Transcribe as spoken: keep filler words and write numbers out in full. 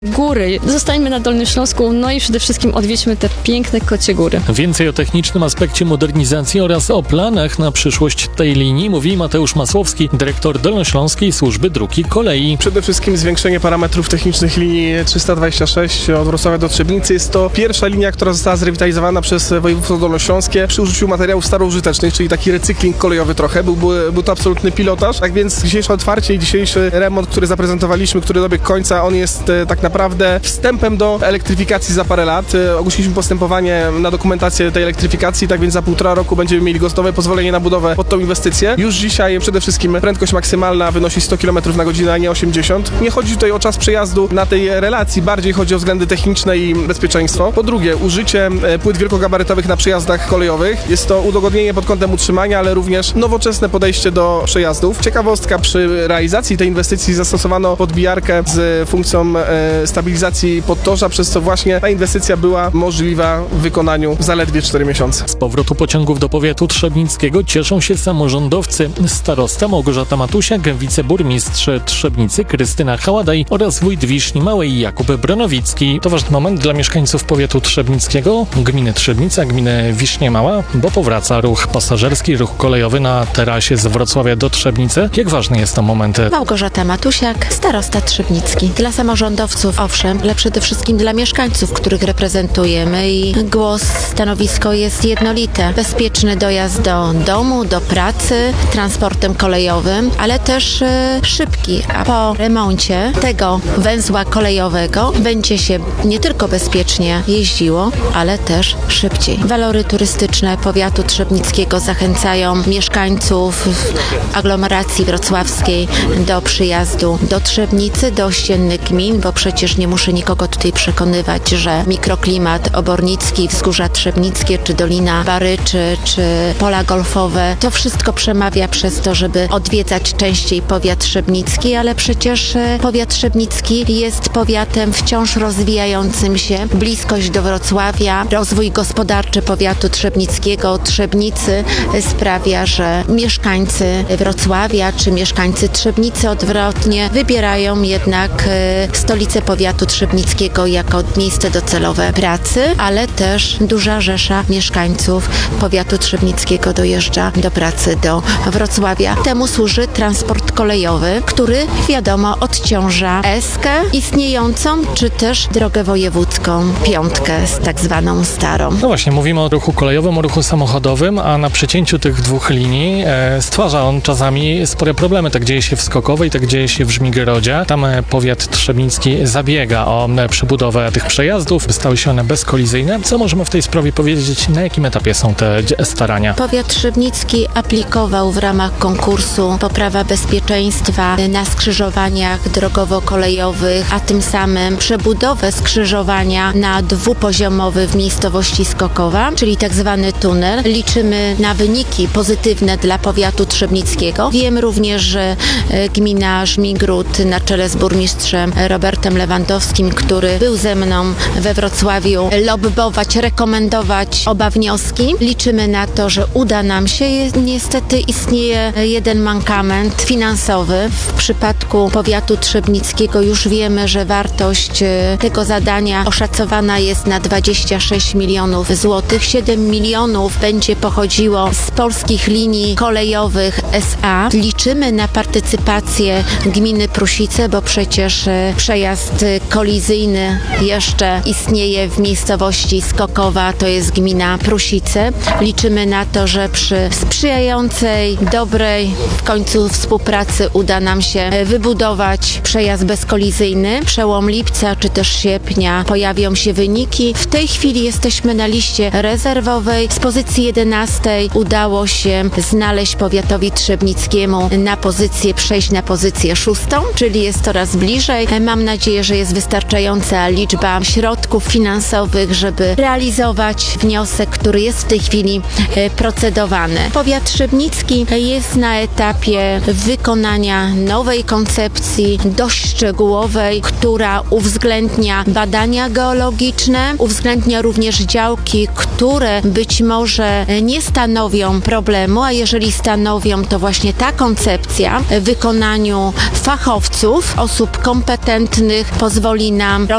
Góry. Zostańmy na Dolnym Śląsku, no i przede wszystkim odwiedźmy te piękne Kocie Góry. Więcej o technicznym aspekcie modernizacji oraz o planach na przyszłość tej linii mówi Mateusz Masłowski, dyrektor Dolnośląskiej Służby Dróg i Kolei. Przede wszystkim zwiększenie parametrów technicznych linii trzysta dwadzieścia sześć od Wrocławia do Trzebnicy. Jest to pierwsza linia, która została zrewitalizowana przez województwo dolnośląskie przy użyciu materiałów staroużytecznych, czyli taki recykling kolejowy trochę. Był, był, był to absolutny pilotaż. Tak więc dzisiejsze otwarcie i dzisiejszy remont, który zaprezentowaliśmy, który dobiegł końca, on jest e, tak naprawdę wstępem do elektryfikacji za parę lat. E, ogłosiliśmy postępowanie na dokumentację tej elektryfikacji, tak więc za półtora roku będziemy mieli gotowe pozwolenie na budowę pod tą inwestycję. Już dzisiaj przede wszystkim prędkość maksymalna wynosi sto kilometrów na godzinę, a nie osiemdziesiąt. Nie chodzi tutaj o czas przejazdu na tej relacji, bardziej chodzi o względy techniczne i bezpieczeństwo. Po drugie, użycie płyt wielkogabarytowych na przejazdach kolejowych. Jest to udogodnienie pod kątem utrzymania, ale również nowoczesne podejście do przejazdów. Ciekawostka, przy realizacji tej inwestycji zastosowano podbijarkę z funkcją e, stabilizacji podtorza, przez co właśnie ta inwestycja była możliwa w wykonaniu w zaledwie cztery miesiące. Z powrotu pociągów do powiatu trzebnickiego cieszą się samorządowcy. Starosta Małgorzata Matusiak, wiceburmistrz Trzebnicy Krystyna Haładaj oraz wójt Wiśni Małej Jakub Bronowicki. To ważny moment dla mieszkańców powiatu trzebnickiego, gminy Trzebnica, gminy Wiśnie Mała, bo powraca ruch pasażerski, ruch kolejowy na terasie z Wrocławia do Trzebnicy. Jak ważny jest to moment? Małgorzata Matusiak, starosta trzebnicki. Dla samorządowców owszem, ale przede wszystkim dla mieszkańców, których reprezentujemy i głos, stanowisko jest jednolite. Bezpieczny dojazd do domu, do pracy, transportem kolejowym, ale też y, szybki. A po remoncie tego węzła kolejowego będzie się nie tylko bezpiecznie jeździło, ale też szybciej. Walory turystyczne powiatu trzebnickiego zachęcają mieszkańców aglomeracji wrocławskiej do przyjazdu do Trzebnicy, do ościennych gmin, bo przecież nie muszę nikogo tutaj przekonywać, że mikroklimat obornicki, wzgórza trzebnickie, czy Dolina Baryczy, czy pola golfowe, to wszystko przemawia przez to, żeby odwiedzać częściej powiat trzebnicki, ale przecież powiat trzebnicki jest powiatem wciąż rozwijającym się. Bliskość do Wrocławia, rozwój gospodarczy powiatu trzebnickiego, Trzebnicy sprawia, że mieszkańcy Wrocławia czy mieszkańcy Trzebnicy odwrotnie wybierają jednak stolicę powiatu trzebnickiego jako miejsce docelowe pracy, ale też duża rzesza mieszkańców powiatu trzebnickiego dojeżdża do pracy do Wrocławia. Temu służy transport kolejowy, który wiadomo odciąża Eskę istniejącą, czy też drogę wojewódzką, piątkę tak zwaną starą. No właśnie, mówimy o ruchu kolejowym, o ruchu samochodowym, a na przecięciu tych dwóch linii e, stwarza on czasami spore problemy. Tak dzieje się w Skokowej, tak dzieje się w Żmigrodzie. Tam e, powiat trzebnicki zabiega o e, przebudowę tych przejazdów, by stały się one bezkolizyjne. Co możemy w tej sprawie powiedzieć? Na jakim etapie są te starania? Powiat trzebnicki aplikował w ramach konkursu poprawa bezpieczeństwa na skrzyżowaniach drogowo-kolejowych, a tym samym przebudowę skrzyżowania na dwupoziomowy w miejscowości Skokowa, czyli tak zwany tunel. Liczymy na wyniki pozytywne dla powiatu trzebnickiego. Wiem również, że gmina Żmigród na czele z burmistrzem Robertem Lewandowskim, który był ze mną we Wrocławiu, lobbować, rekomendować oba wnioski. Liczymy na to, że uda nam się. Niestety istnieje jeden mankament finansowy. W przypadku powiatu trzebnickiego już wiemy, że wartość tego zadania oszacowana jest na dwadzieścia sześć milionów złotych. siedem milionów będzie pochodziło z polskich linii kolejowych S A. Liczymy na partycypację gminy Prusice, bo przecież przejazd kolizyjny jeszcze istnieje w miejscowości Skokowa, to jest gmina Prusice. Liczymy na to, że przy sprzyjającej, dobrej w końcu współpracy uda nam się wybudować przejazd bezkolizyjny. Przełom lipca czy też sierpnia pojawią się wyniki. W tej chwili jesteśmy na liście rezerwowej. Z pozycji jedenastej udało się znaleźć powiatowi trzebnickiemu na pozycję, przejść na pozycję szóstą, czyli jest coraz bliżej. Mam nadzieję, że jest wystarczająca liczba środków finansowych, żeby realizować wniosek, który jest w tej chwili procedowany. Powiat trzebnicki jest na etapie wykonania nowej koncepcji, dość szczegółowej, która uwzględnia badania geologiczne, uwzględnia również działki, które być może nie stanowią problemu, a jeżeli stanowią, to właśnie ta koncepcja w wykonaniu fachowców, osób kompetentnych pozwoli nam